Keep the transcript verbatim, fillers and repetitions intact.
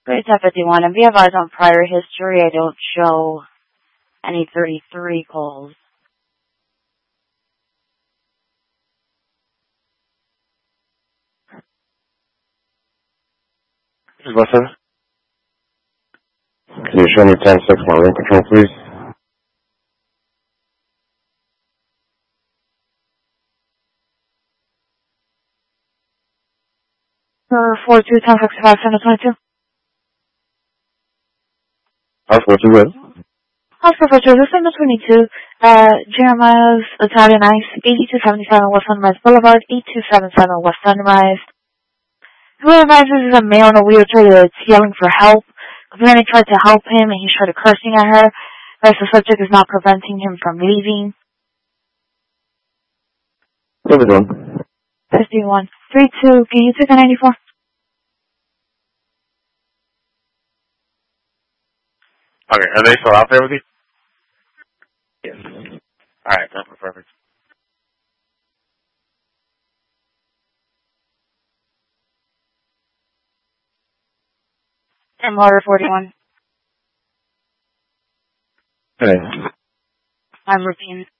Great ten fifty-one, and be advised on prior history, I don't show any thirty-three calls. This is Lester. Can you show me ten six Marine Control, please? For four two ten sixty-five seven twenty-two. House four two what? House for Virtual, this is twenty-two, uh, Jeremiah's Italian Ice, eighty-two seventy-seven West Sunrise Boulevard, eighty-two seventy-seven West Sunrise. Whoever advises is a male in a wheelchair that's yelling for help. Commander tried to help him and he started cursing at her, as the subject is not preventing him from leaving. What are we doing? fifty-one. three two, can you take a ninety-four? Okay, are they still out there with you? Yes. Alright, that's perfect. And Laura forty-one. Hey. I'm Rupine.